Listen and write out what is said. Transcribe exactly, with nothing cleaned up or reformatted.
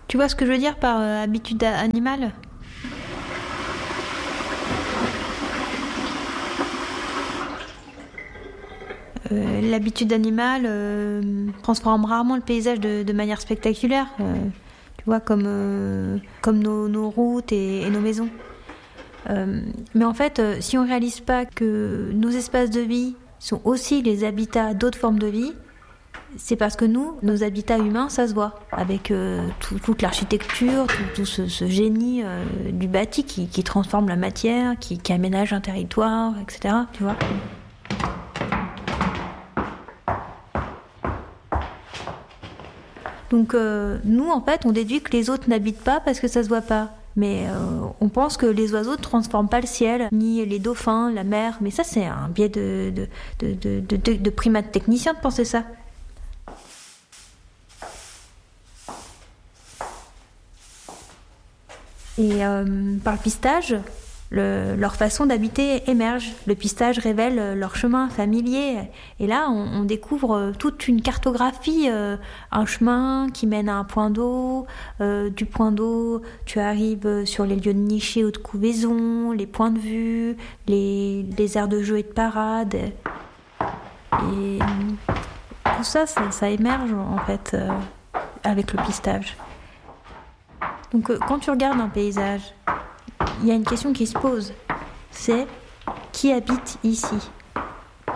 Tu vois ce que je veux dire par euh, habitude animale ? Euh, l'habitude animale euh, transforme rarement le paysage de, de manière spectaculaire, euh, tu vois, comme, euh, comme nos, nos routes et, et nos maisons. Euh, mais en fait, euh, si on ne réalise pas que nos espaces de vie sont aussi les habitats d'autres formes de vie, c'est parce que nous, nos habitats humains, ça se voit, avec euh, tout, toute l'architecture, tout, tout ce, ce génie euh, du bâti qui, qui transforme la matière, qui, qui aménage un territoire, et cetera. Tu vois ? Donc euh, nous, en fait, on déduit que les autres n'habitent pas parce que ça se voit pas. Mais euh, on pense que les oiseaux ne transforment pas le ciel, ni les dauphins, la mer. Mais ça, c'est un biais de, de, de, de, de, de, de primate technicien de penser ça. Et euh, par le pistage, le, leur façon d'habiter émerge. Le pistage révèle leur chemin familier. Et là, on, on découvre toute une cartographie, euh, un chemin qui mène à un point d'eau. Euh, du point d'eau, tu arrives sur les lieux de nichée ou de couvaison, les points de vue, les, les aires de jeu et de parade. Et tout ça, ça, ça émerge en fait euh, avec le pistage. Donc euh, quand tu regardes un paysage, il y a une question qui se pose, c'est qui habite ici ?